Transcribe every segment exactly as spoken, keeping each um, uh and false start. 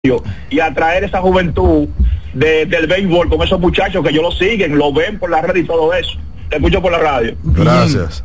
y atraer esa juventud de, del béisbol con esos muchachos que ellos lo siguen, lo ven por la red y todo eso. Te escucho por la radio. Gracias.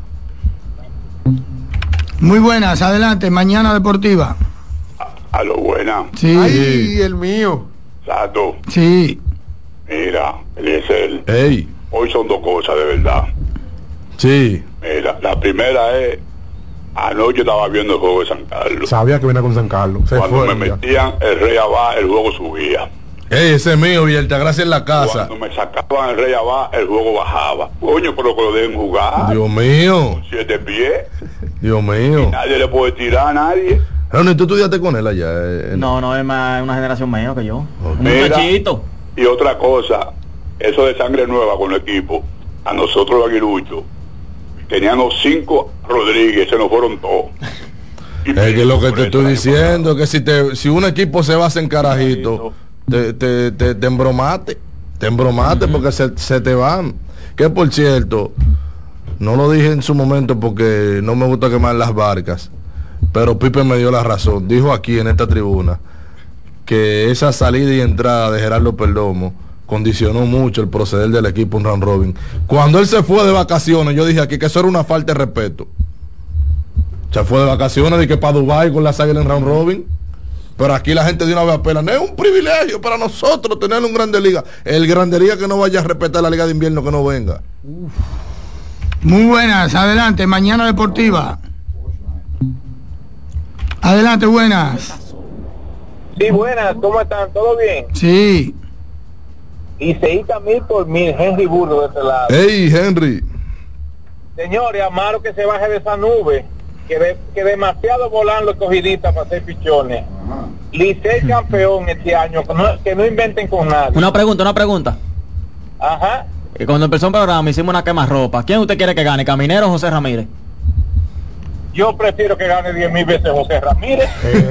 Muy buenas, adelante, Mañana Deportiva. A, a lo buena. Sí. Ay, el mío. Sato. Sí. Mira, Eliezer. Ey. Hoy son dos cosas de verdad. Sí. Mira, la primera es, anoche estaba viendo el juego de San Carlos. Sabía que venía con San Carlos. Se Cuando fue, me ya. metían el Rey Abá, el juego subía. Ey, ese es mío, y Altagracia en la casa. Cuando me sacaban el Rey Abá, el juego bajaba. Coño, pero que lo dejen jugar. Dios mío. Siete pies. Dios mío. Nadie le puede tirar a nadie. Ronnie, ¿tú estudiaste con él allá? Eh, No, no, es más una generación menos que yo. Un Mira, muchachito. Y otra cosa, eso de sangre nueva con el equipo, a nosotros los aguiluchos, teníamos cinco Rodríguez, se nos fueron todos. Y Es que lo que te estoy por diciendo es que si te si un equipo se basa en carajito, te, te, te, te embromaste, te embromaste uh-huh. porque se, se te van. Que por cierto, no lo dije en su momento porque no me gusta quemar las barcas, pero Pipe me dio la razón. Dijo aquí en esta tribuna que esa salida y entrada de Gerardo Perdomo condicionó mucho el proceder del equipo en round robin. Cuando él se fue de vacaciones, yo dije aquí que eso era una falta de respeto. Se fue de vacaciones de que para Dubái con las águilas en round robin. Pero aquí la gente de una vez apela. No es un privilegio para nosotros tener un Grande Liga. El Grande Liga que no vaya a respetar la Liga de Invierno, que no venga. Uf. Muy buenas, adelante, Mañana Deportiva. Adelante, buenas. Sí, buenas, ¿cómo están? ¿Todo bien? Sí. Y seíta mil por mil, Henry Burro de este lado. Hey, Henry. Señores, Amaro que se baje de esa nube, que, de, que demasiado volan los cogiditas para hacer pichones. Licey campeón este año, que no, que no inventen con nadie. Una pregunta, una pregunta. Ajá. Eh, Cuando empezó el programa hicimos una quemarropa. ¿Quién usted quiere que gane, Caminero o José Ramírez? Yo prefiero que gane diez mil veces José Ramírez.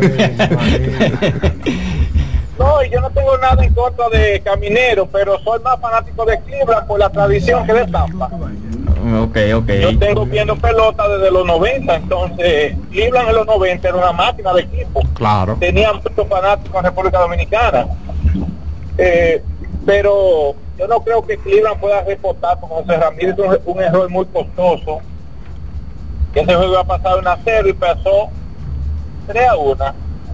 No, y yo no tengo nada en contra de Caminero, pero soy más fanático de Cleveland por la tradición que de Tampa. Ok, ok. Yo tengo viendo pelota desde los noventa, entonces Cleveland en los noventa era una máquina de equipo. Claro. Tenía muchos fanáticos en República Dominicana. Eh, pero yo no creo que Cleveland pueda reportar con José Ramírez, un, un error muy costoso. Ese juego iba a pasar una cero y pasó tres a uno.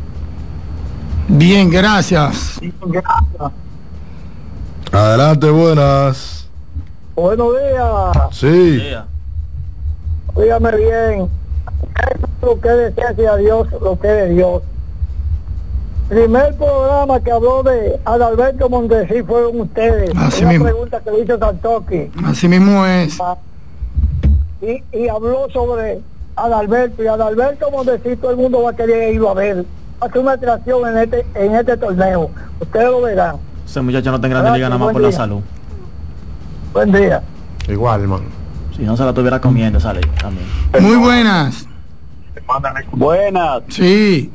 Bien, gracias. Gracias. Adelante, buenas. Buenos días. Sí. Dígame bien. Lo que desee a Dios, lo que es de Dios. Primer programa que habló de Adalberto Mondesi fueron ustedes. Así Una mismo. pregunta que le hizo Santoki. Así mismo es. Y, y habló sobre Adalberto. Y Adalberto Mondesi todo el mundo va a querer irlo a ver. Hace una atracción en este en este torneo. Ustedes lo verán. Ese muchacho no está en Grande Liga nada más Buen por la día. salud. Buen día. Igual, man. Si no se la estuviera comiendo, sale también. Muy buenas. Buenas. Sí.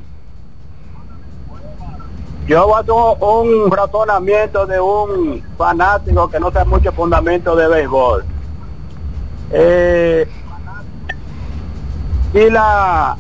Yo voy a hacer un razonamiento de un fanático que no sabe mucho fundamento de béisbol. Eh, y la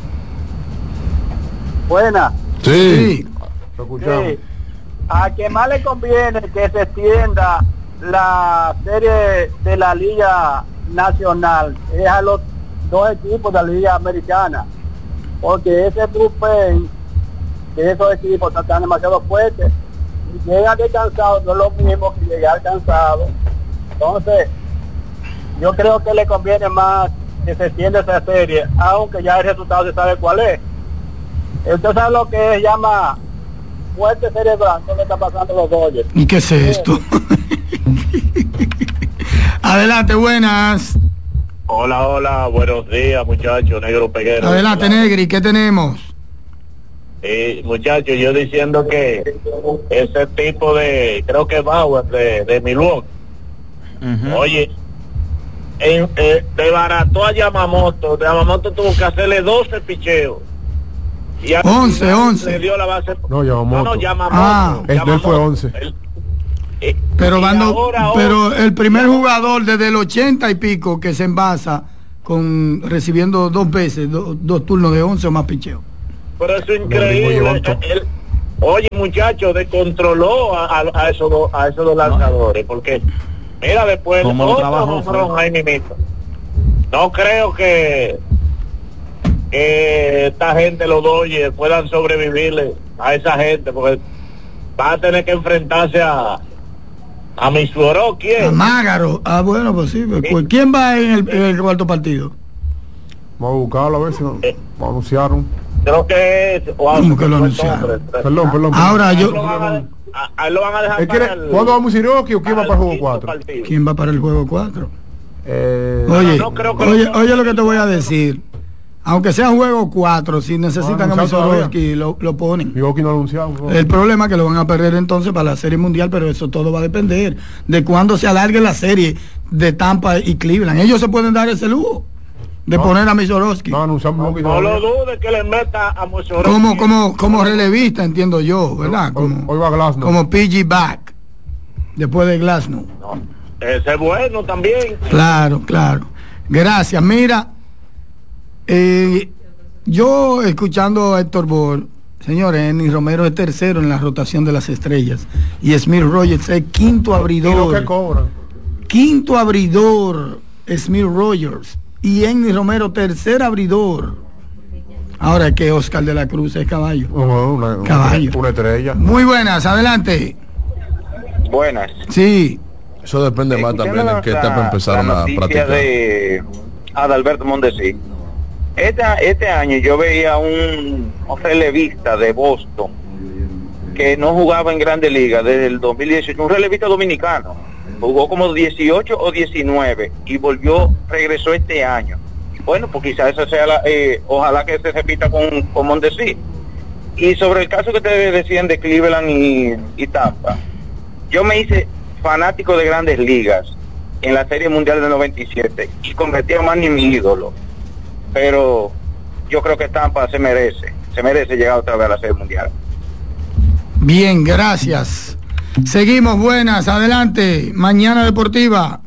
buena, Sí. Sí. Lo escuchamos. sí, a quien más le conviene que se extienda la serie de la Liga Nacional es a los dos equipos de la Liga Americana, porque ese bullpen de esos equipos están demasiado fuertes y llegan descansados, no es lo mismo que llegar cansado. Entonces yo creo que le conviene más que se extienda esa serie, aunque ya el resultado se sabe cuál es. Usted sabe lo que se llama muerte cerebral, lo que está pasando los Dodgers. ¿Y qué es esto? Adelante, buenas. Hola, hola, buenos días, muchachos, Negro Peguero. Adelante, Negri, ¿qué tenemos? Eh, muchachos, yo diciendo que ese tipo de, creo que Bauer de, de Milwaukee, Uh-huh. oye, en, eh, desbarató a Yamamoto. Yamamoto tuvo que hacerle doce picheos. Y al once, final once. le dio la base. No, Yamamoto. No, no, Yamamoto. Ah. El de él fue once. El- eh, Pero, y Bando, ahora, ahora- pero el primer jugador desde el ochenta y pico que se envasa con recibiendo dos veces, do, dos turnos de once o más picheo. Pero eso es Domingo increíble. llevó ocho. El, Oye, muchachos, descontroló a, a, a esos dos, a esos dos lanzadores, porque mira, después otro hombrón ahí mismo. No creo que, que esta gente, los Dodgers, puedan sobrevivirle a esa gente, porque va a tener que enfrentarse a a Misuro, ¿quién? A Mágaro. Ah, bueno, pues sí. Pues, ¿quién va en el, en el cuarto partido? Vamos a buscarlo a ver si eh. lo anunciaron. Creo que es... Wow, ¿Cómo que lo anunciaron? Perdón, perdón. Ahora yo... Lo van a, a, a, lo van a dejar quiere, para el, ¿cuándo vamos a ir o quién va para el juego cuatro? ¿Quién va para el juego cuatro? Eh, oye, no, no creo que oye, lo, oye lo que te voy a decir. Aunque sea juego cuatro, si necesitan no, a Misoroski, lo, lo ponen. Digo que no anunciaron. No. El problema es que lo van a perder entonces para la Serie Mundial, pero eso todo va a depender de cuándo se alargue la serie de Tampa y Cleveland. Ellos se pueden dar ese lujo de no, poner a Misoroski. No, anunciamos no, no lo dudes que le meta a Misoroski. Como, como, como relevista, entiendo yo, ¿verdad? Como, hoy va Glasnow. Como P G Back, después de Glasnow. No, ese es bueno también. Claro, claro. Gracias. Mira, eh, yo escuchando a Héctor Bohr, señores, Enny Romero es tercero en la rotación de las estrellas y Smith Rogers es quinto abridor. ¿Qué cobran? Quinto abridor, Smith Rogers, y Enny Romero tercer abridor. Ahora es que Oscar de la Cruz es caballo. Uh, una, caballo. Una estrella. Muy buenas, adelante. Buenas. Sí. Eso depende más también en qué etapa empezaron a practicar. De Adalberto Mondesi. Este, este año yo veía un, un relevista de Boston que no jugaba en Grandes Ligas desde el dos mil dieciocho, un relevista dominicano. Jugó como dieciocho o diecinueve y volvió, regresó este año. Bueno, pues quizás eso sea la, eh, ojalá que se repita con, con Mondesi. Y sobre el caso que ustedes decían de Cleveland y, y Tampa, yo me hice fanático de Grandes Ligas en la Serie Mundial del noventa y siete y convertí a Manny en mi ídolo, pero yo creo que Tampa se merece se merece llegar otra vez a la Serie Mundial. Bien, gracias. Seguimos, buenas, adelante. Mañana Deportiva.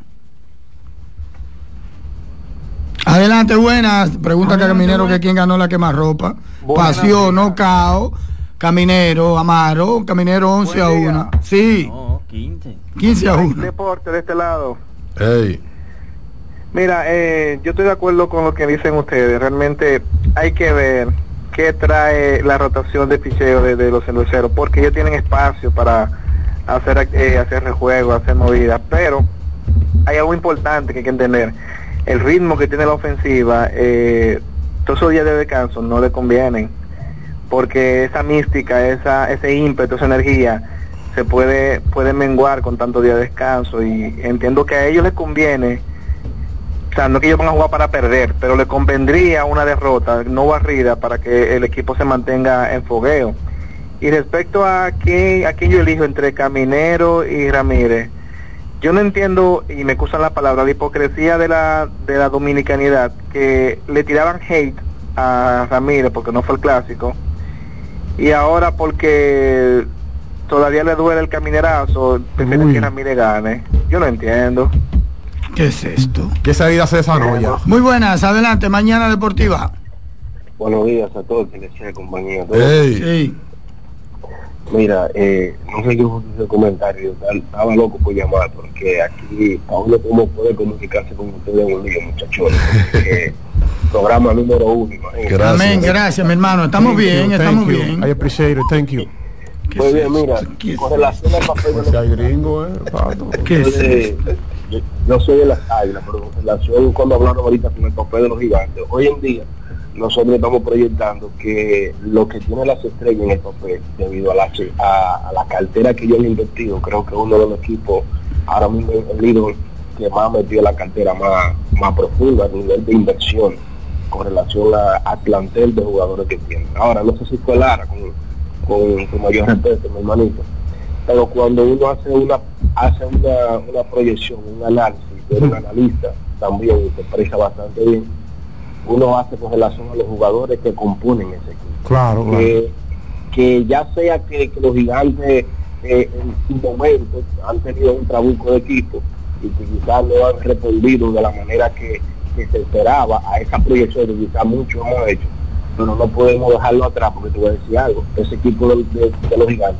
Adelante, buenas. Pregunta a Caminero que quién ganó la quemarropa. Pasión, Nocao, Caminero, Amaro, Caminero once a uno. Sí. No, quince. quince a uno. Deporte de este lado. Hey. Mira, eh, yo estoy de acuerdo con lo que dicen ustedes. Realmente hay que ver qué trae la rotación de picheo de, de los cerveceros, porque ellos tienen espacio para hacer eh, hacer rejuego, hacer movidas, pero hay algo importante que hay que entender. El ritmo que tiene la ofensiva, eh, todos esos días de descanso no le convienen, porque esa mística, esa ese ímpetu, esa energía se puede puede menguar con tantos días de descanso, y entiendo que a ellos les conviene. O sea, no que ellos van a jugar para perder, pero le convendría una derrota no barrida para que el equipo se mantenga en fogueo. Y respecto a quién, a quién yo elijo entre Caminero y Ramírez, yo no entiendo, y me excusan la palabra, la hipocresía de la de la dominicanidad, que le tiraban hate a Ramírez porque no fue el clásico, y ahora porque todavía le duele el caminerazo, prefieren que Ramírez gane. Yo no entiendo. ¿Qué es esto? ¿Qué salida se desarrolla? Muy buenas, adelante, Mañana Deportiva. Buenos días a todos, que les sea compañía. Hey. Sí. Mira, eh, no sé qué fue ese comentario, estaba loco por llamar, porque aquí a uno como puede comunicarse con ustedes un día, muchachos. Eh, programa número uno. Gracias. Amén, gracias, mi hermano. Estamos thank bien, you, estamos bien. I appreciate it, thank you. Muy bien, mira, con relación al papel de los... hay gringo, eh, ¿Qué es eh, yo, yo soy de las águilas, pero con relación cuando hablaron ahorita con el papel de los gigantes, hoy en día nosotros estamos proyectando que lo que tiene las estrellas en el papel, debido a la, a, a la cartera que yo he invertido, creo que uno de los equipos ahora mismo el líder que más ha metido la cartera más, más profunda a nivel de inversión con relación a, al plantel de jugadores que tienen. Ahora, no sé si fue Lara con, con, con mayor respeto, mi hermanito, pero cuando uno hace una hace una, una proyección, un análisis, de un analista también, y se expresa bastante bien, uno hace con relación a los jugadores que componen ese equipo. Claro, que, claro. que ya sea que, que los gigantes eh, en su momento han tenido un trabuco de equipo y que quizás no han respondido de la manera que, que se esperaba a esa proyección que quizás muchos hemos hecho, pero no podemos dejarlo atrás porque te voy a decir algo, ese equipo de, de, de los gigantes